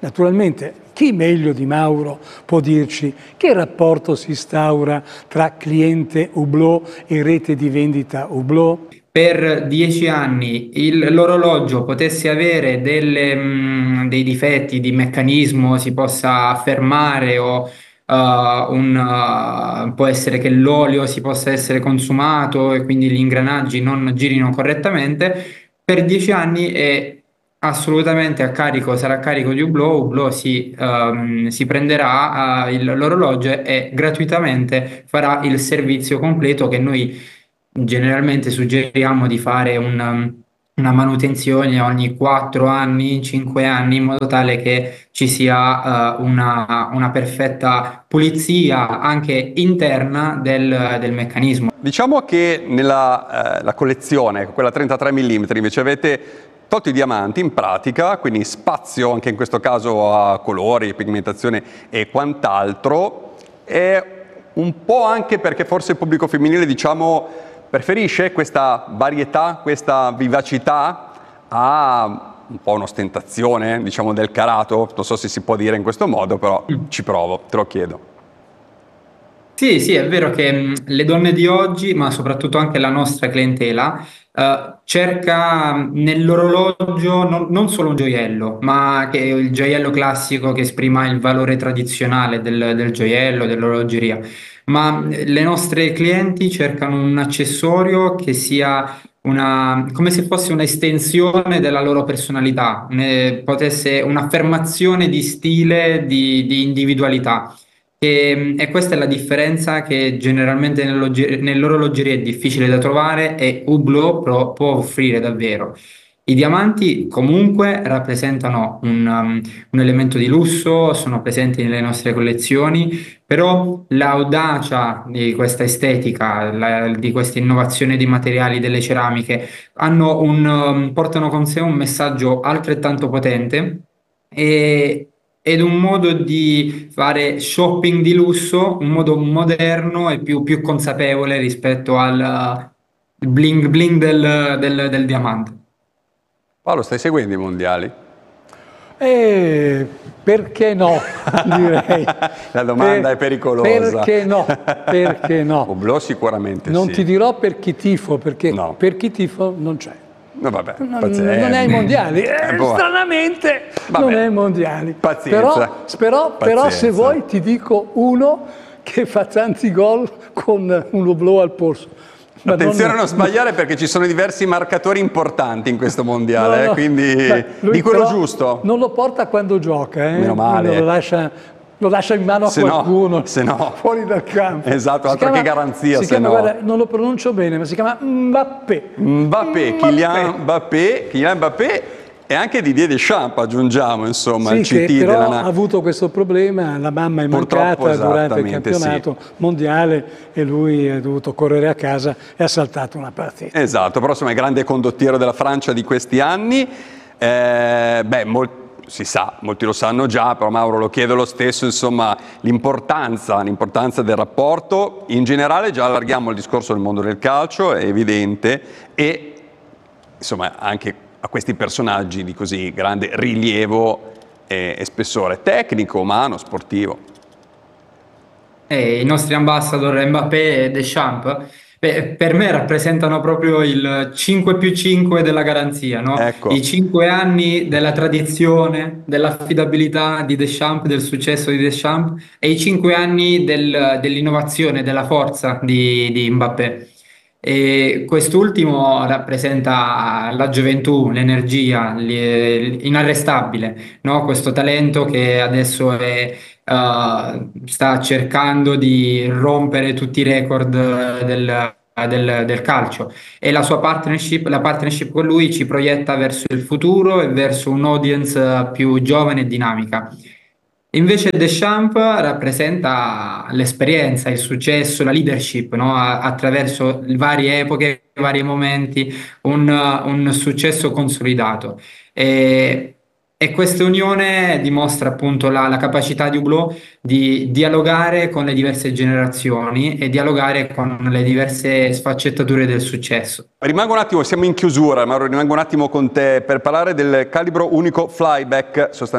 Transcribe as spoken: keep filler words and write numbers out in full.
Naturalmente, chi meglio di Mauro può dirci che rapporto si instaura tra cliente Hublot e rete di vendita Hublot? Per dieci anni il- l'orologio potesse avere delle, mh, dei difetti di meccanismo, si possa fermare o uh, un, uh, può essere che l'olio si possa essere consumato e quindi gli ingranaggi non girino correttamente, per dieci anni è assolutamente a carico, sarà a carico di Hublot. Hublot si, ehm, si prenderà uh, il- l'orologio e gratuitamente farà il servizio completo che noi generalmente suggeriamo di fare un, um, una manutenzione ogni quattro anni, cinque anni, in modo tale che ci sia uh, una, una perfetta pulizia anche interna del, del meccanismo. Diciamo che nella eh, la collezione, quella trentatré millimetri, invece avete tolto i diamanti in pratica, quindi spazio anche in questo caso a colori, pigmentazione e quant'altro, e un po' anche perché forse il pubblico femminile, diciamo, preferisce questa varietà, questa vivacità a un po' un'ostentazione, diciamo, del carato. Non so se si può dire in questo modo, però ci provo, te lo chiedo. Sì, sì, è vero che mh, le donne di oggi, ma soprattutto anche la nostra clientela, eh, cerca mh, nell'orologio non, non solo un gioiello, ma che il gioiello classico che esprima il valore tradizionale del, del gioiello, dell'orologeria, ma mh, le nostre clienti cercano un accessorio che sia una, come se fosse un'estensione della loro personalità, ne- potesse un'affermazione di stile, di di individualità. E, e questa è la differenza che generalmente nell'orologe- nell'orologeria è difficile da trovare e Hublot pro- può offrire davvero. I diamanti comunque rappresentano un, um, un elemento di lusso, sono presenti nelle nostre collezioni, però l'audacia di questa estetica, la- di questa innovazione di materiali delle ceramiche, hanno un, um, portano con sé un messaggio altrettanto potente e, ed un modo di fare shopping di lusso, un modo moderno e più, più consapevole rispetto al uh, bling bling del, del- del diamante. Paolo, stai seguendo i mondiali? E perché no, direi. La domanda Per- è pericolosa. Perché no? Perché no? Hublot sicuramente Non sì. ti dirò per chi tifo, perché No. per chi tifo non c'è. No, vabbè, Non, pazienza. non è ai mondiali, eh, Eh, boh. stranamente Vabbè. non è ai mondiali. Pazienza. Però, però, però se Pazienza. vuoi ti dico uno che fa tanti gol con un Hublot al polso. Ma Attenzione non- a non sbagliare perché ci sono diversi marcatori importanti in questo mondiale, No, eh, no. quindi Beh, lui di quello però giusto. non lo porta quando gioca, eh? Meno male. Quindi Lo lascia, lo lascia in mano a Se no- qualcuno, se no- fuori dal campo. Esatto, Si altro che garanzia, Si se chiama, no. guarda, non lo pronuncio bene, ma si chiama Mbappé. Mbappé, Kylian Mbappé, Kylian Mbappé e anche Didier Deschamps, aggiungiamo, insomma, Sì, il C che T però della ha Na- avuto questo problema, la mamma è Purtroppo, mancata durante il esattamente, campionato mondiale e lui è dovuto correre a casa e ha saltato una partita. Esatto, però insomma è grande condottiero della Francia di questi anni. Eh, beh, mol- si sa, molti lo sanno già, però Mauro lo chiedo lo stesso, insomma, l'importanza, l'importanza del rapporto. In generale già allarghiamo il discorso del mondo del calcio, è evidente, e insomma anche a questi personaggi di così grande rilievo e, e spessore tecnico, umano, sportivo. E i nostri ambassador Mbappé e Deschamps, beh, per me rappresentano proprio il cinque più cinque della garanzia, no? Ecco, I cinque anni della tradizione, dell'affidabilità di Deschamps, del successo di Deschamps e i cinque anni del- dell'innovazione, della forza di, di Mbappé. E quest'ultimo rappresenta la gioventù, l'energia, l- inarrestabile, no? Questo talento che adesso è eh, sta cercando di rompere tutti i record del, del- del calcio e la sua partnership, la partnership con lui ci proietta verso il futuro e verso un'audience più giovane e dinamica. Invece Deschamps rappresenta l'esperienza, il successo, la leadership, no? A- Attraverso varie epoche, vari momenti, un, un successo consolidato. E, e questa unione dimostra appunto la, la capacità di Hublot di dialogare con le diverse generazioni e dialogare con le diverse sfaccettature del successo. rimango un attimo, siamo in chiusura, Mauro, rimango un attimo con te per parlare del calibro unico flyback, sostanzialmente.